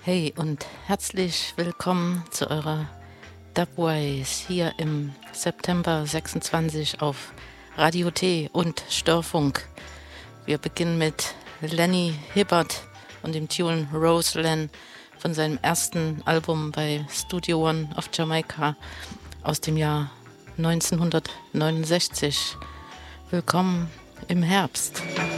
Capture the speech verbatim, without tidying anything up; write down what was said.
Hey und herzlich willkommen zu eurer Dubwise hier im September sechsundzwanzig auf Radio T und Störfunk. Wir beginnen mit Lenny Hibbert und dem Tune Roseland von seinem ersten Album bei Studio One of Jamaica aus dem Jahr neunzehnhundertneunundsechzig. Willkommen im Herbst.